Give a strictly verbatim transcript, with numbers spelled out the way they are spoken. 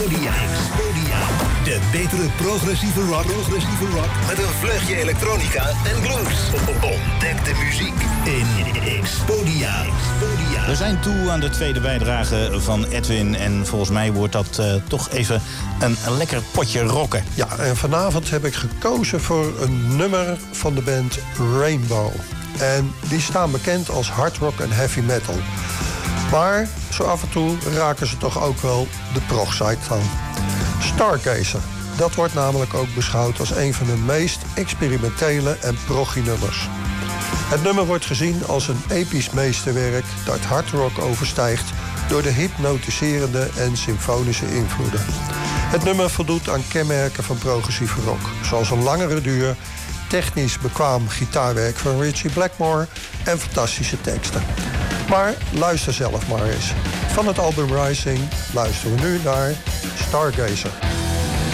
Expodia. Expodia. De betere progressieve rock. Progressieve rock. Met een vleugje elektronica en blues. Ontdek de muziek in Expodia. Expodia. We zijn toe aan de tweede bijdrage van Edwin. En volgens mij wordt dat uh, toch even een, een lekker potje rocken. Ja, en vanavond heb ik gekozen voor een nummer van de band Rainbow. En die staan bekend als hard rock en heavy metal. Maar zo af en toe raken ze toch ook wel de progside aan. Stargazer. Dat wordt namelijk ook beschouwd als een van de meest experimentele en proggy nummers. Het nummer wordt gezien als een episch meesterwerk dat hard rock overstijgt door de hypnotiserende en symfonische invloeden. Het nummer voldoet aan kenmerken van progressieve rock, zoals een langere duur, technisch bekwaam gitaarwerk van Ritchie Blackmore en fantastische teksten. Maar luister zelf maar eens. Van het album Rising luisteren we nu naar Stargazer.